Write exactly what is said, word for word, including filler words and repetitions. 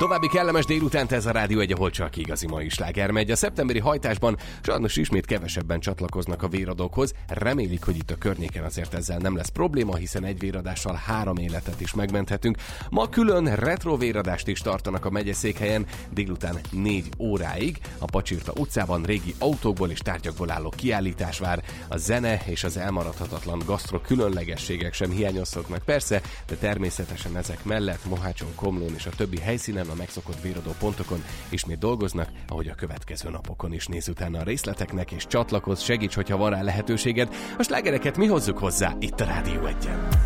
További kellemes délutánt, ez a Rádió egy, ahol csak igazi mai sláger megy. A szeptemberi hajtásban sajnos ismét kevesebben csatlakoznak a véradókhoz. Remélik, hogy itt a környéken azért ezzel nem lesz probléma, hiszen egy véradással három életet is megmenthetünk. Ma külön retro véradást is tartanak a megyeszékhelyen délután négy óráig. A Pacsirta utcában régi autókból és tárgyakból álló kiállítás vár. A zene és az elmaradhatatlan gasztro különlegességek sem hiányozhatnak persze, de természetesen ezek mellett Mohácson, Komlón és a többi helyszínen a megszokott véradó pontokon ismét dolgoznak, ahogy a következő napokon is. Nézz utána a részleteknek és csatlakozz, segíts, hogyha van rá lehetőséged. A slágereket mi hozzuk hozzá itt a Rádió egyen.